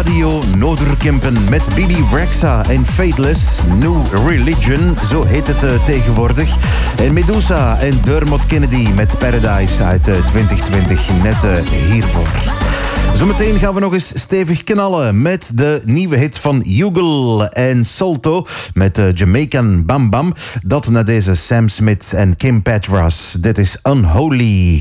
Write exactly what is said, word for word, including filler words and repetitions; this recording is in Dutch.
Radio Noorderkempen met Bibi Rexha en Fateless, New Religion, zo heet het uh, tegenwoordig. En Medusa en Dermot Kennedy met Paradise uit uh, twintig twintig, net uh, hiervoor. Zometeen gaan we nog eens stevig knallen met de nieuwe hit van Hugo en Salto met uh, Jamaican Bam Bam. Dat na deze Sam Smith en Kim Petras. Dit is Unholy.